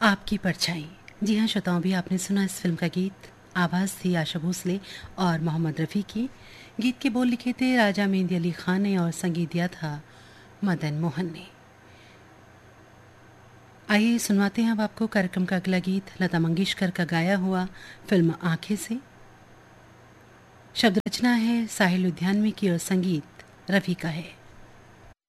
आपकी परछाई। जी हाँ श्रोताओं, भी आपने सुना इस फिल्म का गीत। आवाज़ थी आशा भोसले और मोहम्मद रफ़ी की। गीत के बोल लिखे थे राजा मेहंदी अली खान ने और संगीत दिया था मदन मोहन ने। आइए सुनवाते हैं अब आपको कार्यक्रम का अगला गीत, लता मंगेशकर का गाया हुआ, फिल्म आंखें से। शब्द रचना है साहिल उद्यानवी की और संगीत रफ़ी का है।